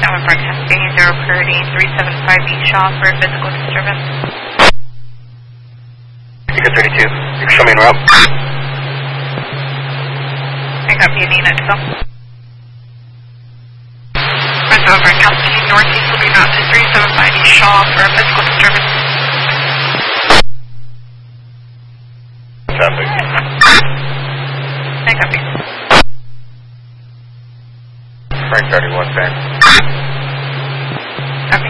November testing 0 Purdy 375 East Shaw for physical disturbance. Figure 32, you can show me en route. I copy an unit, so. November testing northeast will be out to 375 East Shaw for physical disturbance. Copy. I copy. Frank 31, same. Copy.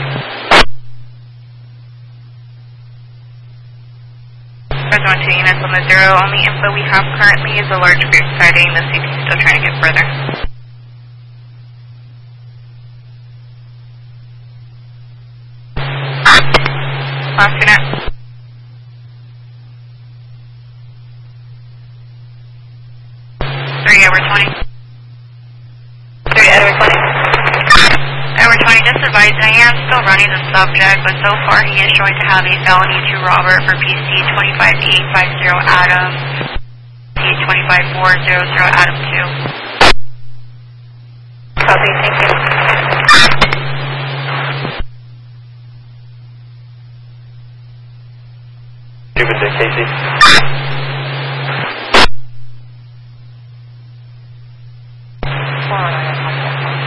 Response to units on the 0. Only info we have currently is a large group sighting. The CP is still trying to get further. Last unit. 3 over 20. 3 over 20. Over 20, just advised, I am still running the subject, but so far he is showing to have a felony to Robert for PC 25850 Adam, PC 25400 Adam 2. Copy, thank you. Cuban to Casey.